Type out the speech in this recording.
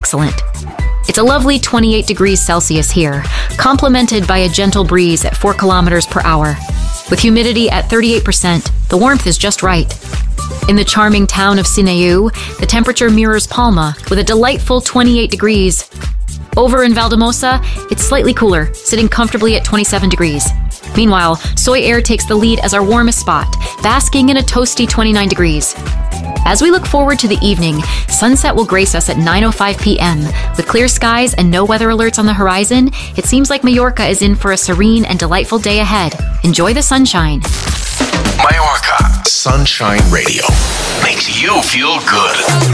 excellent. It's a lovely 28 degrees Celsius here, complemented by a gentle breeze at 4 kilometers per hour. With humidity at 38%, the warmth is just right. In the charming town of Sineu, the temperature mirrors Palma with a delightful 28 degrees. Over in Valdemosa, it's slightly cooler, sitting comfortably at 27 degrees. Meanwhile, Soy Air takes the lead as our warmest spot, basking in a toasty 29 degrees. As we look forward to the evening, sunset will grace us at 9:05 p.m. With clear skies and no weather alerts on the horizon, it seems like Mallorca is in for a serene and delightful day ahead. Enjoy the sunshine. Mallorca Sunshine Radio makes you feel good.